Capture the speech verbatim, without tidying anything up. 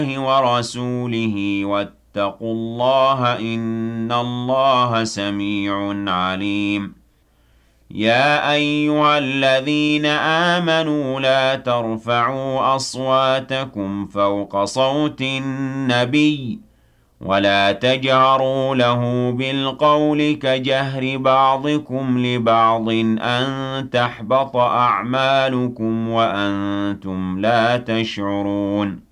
ورسوله واتقوا الله إن الله سميع عليم يا أيها الذين آمنوا لا ترفعوا أصواتكم فوق صوت النبي ولا تجهروا له بالقول كجهر بعضكم لبعض أن تحبط أعمالكم وأنتم لا تشعرون